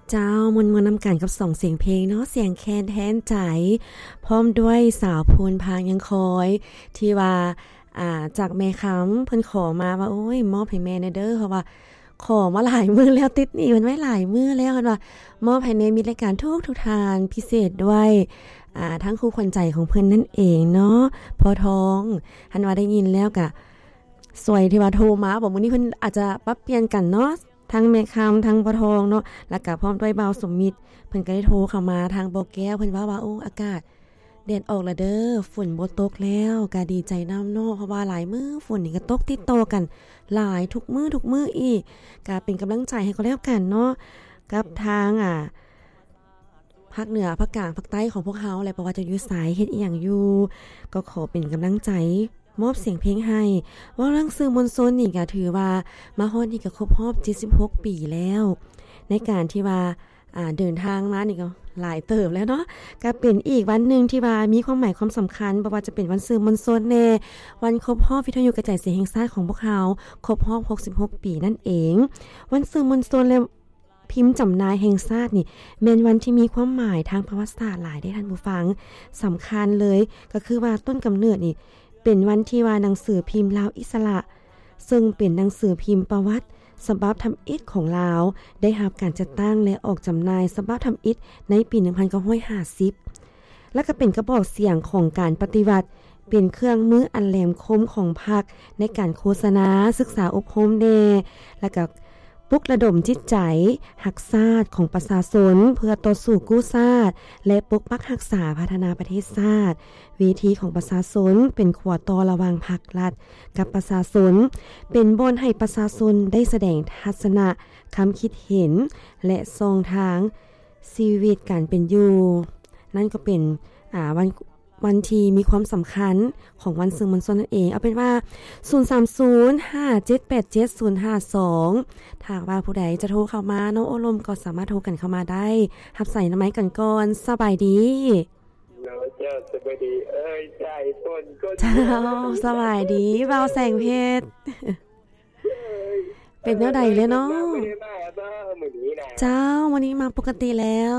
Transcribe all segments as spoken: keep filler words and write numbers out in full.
เจ้ามนมนนำกันกับสองเสียงเพลงเนาะเสียงแคนแทนใจพร้อมด้วยสาวพูนพางยังคอยที่ว่าอ่าจากแม่คำเพิ่นขอมาว่าโอ้ยมอบให้แม่เด้อเพราะว่าขอมาหลายมื้อแล้วติดหนี้มันไว้หลายมื้อแล้วเพิ่นว่ามอบให้ในมีรายการทุกทุกทานพิเศษด้วยอ่าทั้งคู่ขวัญใจของเพิ่นนั่นเองเนาะพอทองหันว่าได้ยินแล้วก็สวยที่ว่าโทรมาบอกมื้อนี้เพิ่นอาจจะปรับเปลี่ยนกันเนาะทั้งแม่คำทั้งพอทองเนาะแล้วก็พร้อมด้วยบ่าวสมมิตรเพิ่นก็ได้โทรเข้ามาทางบ่แก้วเพิ่นว่าว่าโอ้อากาศแดดออกแล้วเด้อฝนบ่ตกแล้วก็ดีใจนำเนาะเพราะว่าหลายมื้อฝนนี่ก็ตกติดต่อกันหลายทุกมื้อทุกมื้ออีกก็เป็นกำลังใจให้ก็แล้วกันเนาะกับทางอ่าภาคเหนือภาคกลางภาคใต้ของพวกเฮาแหละเพราะว่าจะอยู่สายเฮ็ดอีหยังอยู่ก็ขอเป็นกำลังใจมอบเสียงเพลงให้ว่าเรื่องสื่อมวลชนนี่ก็ถือว่ามาฮอดนี่ก็ครบรอบเจ็ดสิบหกปีแล้วในการที่ว่าอ่าเดินทางมานี่ก็หลายเติบแล้วเนาะก็เป็นอีกวันนึงที่ว่ามีความหมายความสำคัญบ่ว่าจะเป็นวันสื่อมวลชนแน่วันครบรอบวิทยุกระจายเสียงแห่งชาติของพวกเฮาครบรอบหกสิบหกปีนั่นเองวันสื่อมวลชนและพิมพ์จำหน่ายแห่งชาตินี่แม่นวันที่มีความหมายทางประวัติศาสตร์หลายได้ท่านผู้ฟังสำคัญเลยก็คือว่าต้นกำเนิดนี่เป็นวันที่ว่าหนังสือพิมพ์ลาวอิสระซึ่งเป็นหนังสือพิมพ์ประวัติฉบับทำอิฐของลาวได้รับการจัดตั้งและออกจำหน่ายฉบับทำอิฐในปีหนึ่งพันเก้าร้อยห้าสิบและก็เป็นกระบอกเสียงของการปฏิวัติเป็นเครื่องมืออันแหลมคมของพรรคในการโฆษณาศึกษาอบรมแน่และก็ปลุกระดมจิตใจหักชาติของประชาชนเพื่อต่อสู้กู้ชาติและปกปักรักษาพัฒนาประเทศชาติวิธีของประชาชนเป็นขวดต่อระหว่างพรรครัฐกับประชาชนเป็นบนให้ประชาชนได้แสดงทัศนะคำคิดเห็นและทรงทางชีวิตการเป็นอยู่นั่นก็เป็นอ่าวันวันที่มีความสำคัญของวันสื่อมวลชนนั่นเองเอาเป็นว่าศูนย์ สาม ศูนย์ ห้า เจ็ด แปด เจ็ด ศูนย์ ห้า สองถ้าว่าผู้ใดจะโทรเข้ามาน้องโอลมก็สามารถโทรกันเข้ามาได้รับใส่น้ำไม้กันก่อนสบายดีเนาะเจ้าสบายดีเอ้ยใจต้นก็เจ้าสบายดีเบาแสงเพชรเป็นแนวใดเลยเนาะเจ้าวันนี้มาปกติแล้ว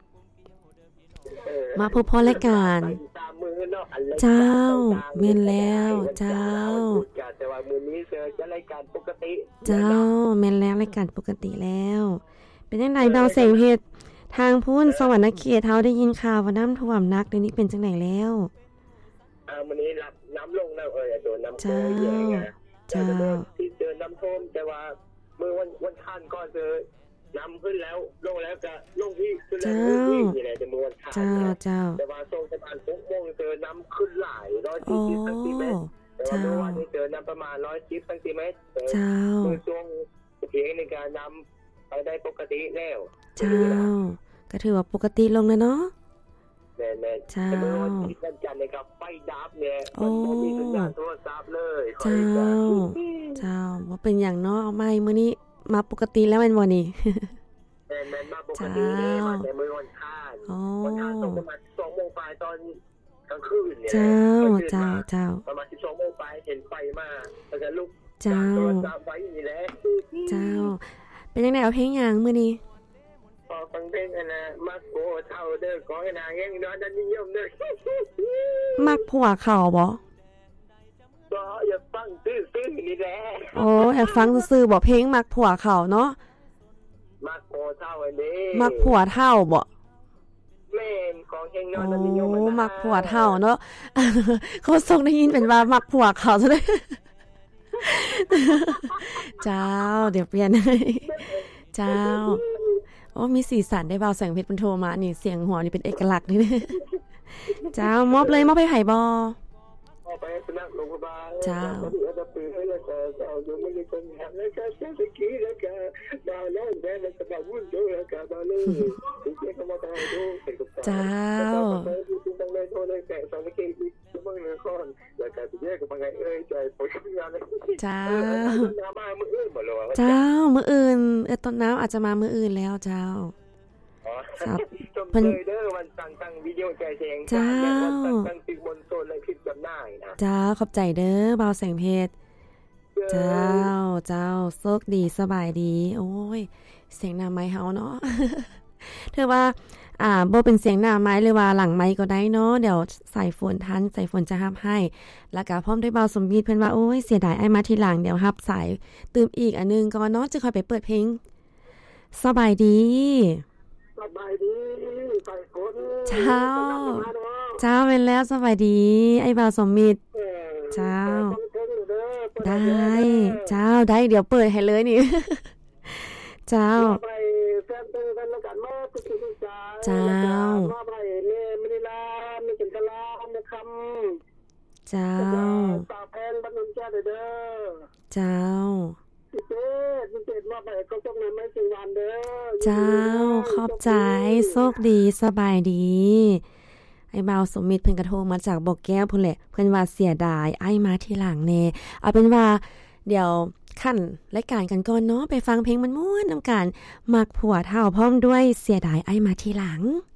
มาพบพอรายการเจ้าแม่นแล้วเจ้าแต่ว่ามื้อนี้เจอจะรายการปกติเจ้าแม่นแล้วรายการปกติแล้วเป็นจังได๋ดาวแสงเพชรทางพูนสวรรณเขตเฮาได้ยินข่าวว่าน้ำท่วมหนักเดี๋ยวนี้เป็นจังได๋แล้วอ่ามื้อนี้รับน้ำลงแล้วเอ้ยโดนน้ำท่วมเยอะไงเจ้าที่เจอน้ำท่วมแต่ว่ามื้อวันวันคันก็เจอน้ำขึ้นแล้วลงแล้วก็ลงที่ขึ้นแล้วที่นี่แหละจำนวนขาดแต่ว่าส่งประมาณหกโมงเจอน้ำขึ้นหลายร้อยสี่สิบเซนติเมตรแต่ว่าเมื่อวานนี้เจอน้ำประมาณร้อยสิบเซนติเมตรเจ้าช่วงเพียงในการนำไปได้ปกติแล้วเจ้าก็ถือว่าปกติลงแล้วเนาะแม่ๆแต่เมื่อวันที่วันจันทร์เนี่ยครับไฟดับเนี่ยมันไม่มีสัญญาณโทรศัพท์เลยเจ้าเจ้าว่าเป็นอย่างเนาะเอาไม่มื้อนี้มาปกติแล้วแม่นบ่นี่แม่นๆมาปกติเลยมาแต่มื้อวันค้านวันค้านตรงประมาณสองโมงปลายตอนกลางคืนเนี่ยเจ้าเจ้าเจ้าประมาณสิบสองโมงปลายเห็นไฟมาแล้วก็ลุกเจ้าโทรศัพท์ไว้นี่แหละเจ้าเป็นจังได๋เอาเพลงหยังมื้อนี้พอฟังเพลงอันน่ะมักโบเท่าเด้อของนางแห่งนอนนิยมเด้อมักผัวเขาบ่ก็อยากฟังซื่อๆนี่แหละโอ้อยากฟังซื่อๆบ่เพลงมักผัวเขาเนาะมักโบเท่าอันนี้มักผัวเท่าบ่แม่นของแห่งนอนนิยมโอ้มักผัวเท่าเนาะเขาส่งได้ยินเป็นว่ามักผัวเขาซะเลยเจ้าเดี๋ยวเปลี่ยนให้เจ้าโอ้มีสีสันได้เบาแสงเพชรเพิ่นโทรมานี่เสียงหัวนี่เป็นเอกลักษณ์นี่เจ้ามอบเลยมอบให้ไผบ่เอาไปสนับโรงพยาบาลเจ้าจะปืนให้แล้วก็เจ้าอยู่ไม่ได้คนหันแล้วก็เศรษฐกิจแล้วก็ดาวแล้วแม่แล้วก็ดาววุ่นด้วยแล้วก็ดาวเลยที่เจ้ามาตายดูเป็นกับเจ้าต้องเลยโทรเลยแต่สองเกมที่เมืองนครแล้วก็สิแยกกันไงเอ้ยใจปวดงานเลยเจ้าน้ำมามื้ออื่นบ่ล่ะเจ้ามื้ออื่นเอ้อต้นน้ำอาจจะมามื้ออื่นแล้วเจ้าครับเพิ่นเด้อวันตั้งๆวิดีโอใจแสงเจ้าตั้งติดบนโซนและคลิปจำหน่ายนะเจ้าขอบใจเด้อบ่าวแสงเพชรเจ้าเจ้าโชคดีสบายดีโอ้ยเสียงหน้าไม้เฮาเนาะ เธอว่าอ่าบ่เป็นเสียงหน้าไม้หรือว่าหลังไม้ก็ได้เนาะเดี๋ยวใส่ฝนทันใส่ฝนจะรับให้แล้วก็พร้อมด้วยเบาสมบีดเพิ่นว่าโอ้ยเสียดายไอ้มาทีหลังเดี๋ยวรับสายตื่มอีกอันนึงก่อนเนาะจะค่อยไปเปิดเพลงสบายดีสบายดีใส่ฝนเจ้าเจ้าเป็นแล้วสบายดีไอ้เบาสมบีดเจ้าได้เจ้าได้เดี๋ยวเปิดให้เลยนี่ เจ้าไปแฟนเตือนแล้วกันมาทุกทุกจ้าเจ้ามาไปเนี่ยไม่ได้ลาไม่เป็นกะลาไม่คำเจ้าตาแพนบรรลุแก่เด้อเจ้าพิเศษพิเศษมาไปก็ต้องนำไม่สี่วันเด้อเจ้าขอบใจโชคดีสบายดีไอ้บ่าวสมมิตรเพิ่นกระโทรมาจากบ่อแก้วพุ่นแหละเพิ่นว่าเสียดายไอ้มาทีหลังแน่เอาเป็นว่าเดี๋ยวขั้นรายการกันก่อนเนาะไปฟังเพลงมันม่วนนำกันมักผัวเฒ่าพร้อมด้วยเสียดายไอ้มาทีหลัง